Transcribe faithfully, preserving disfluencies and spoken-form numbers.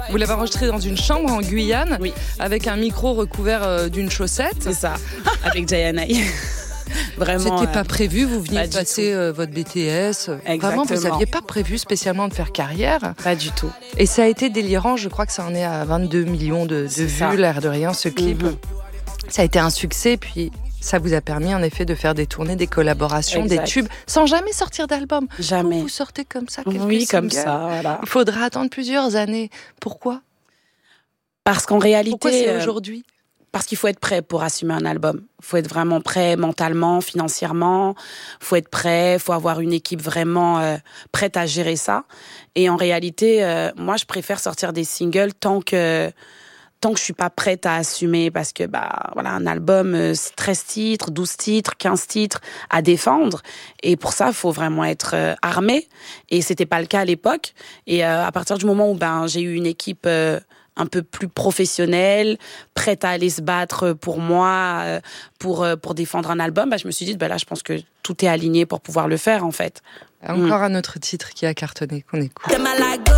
Vous l'avez enregistré dans une chambre en Guyane, oui. avec un micro recouvert euh, d'une chaussette. C'est ça, avec Jayanai. Vraiment. C'était euh, pas prévu, vous veniez pas de passer euh, votre B T S. Exactement. Vraiment, vous n'aviez pas prévu spécialement de faire carrière. Pas du tout. Et ça a été délirant, je crois que ça en est à vingt-deux millions de, de vues, l'air de rien, ce clip. Mm-hmm. Ça a été un succès, puis ça vous a permis en effet de faire des tournées, des collaborations, exact. Des tubes, sans jamais sortir d'album. Jamais. Vous, vous sortez comme ça quelques Oui, singles. comme ça, voilà. Il faudra attendre plusieurs années. Pourquoi ? Parce qu'en réalité... Pourquoi c'est euh... aujourd'hui ? Parce qu'il faut être prêt pour assumer un album. Il faut être vraiment prêt mentalement, financièrement. Il faut être prêt, il faut avoir une équipe vraiment euh, prête à gérer ça. Et en réalité, euh, moi, je préfère sortir des singles tant que tant que je suis pas prête à assumer. Parce que, bah, voilà, un album, euh, c'est treize titres, douze titres, quinze titres à défendre. Et pour ça, il faut vraiment être euh, armé. Et c'était pas le cas à l'époque. Et euh, à partir du moment où ben, j'ai eu une équipe... Euh, un peu plus professionnelle, prête à aller se battre pour moi, pour, pour défendre un album, bah, je me suis dit, bah là, je pense que tout est aligné pour pouvoir le faire, en fait. Encore mmh. un autre titre qui a cartonné, qu'on écoute.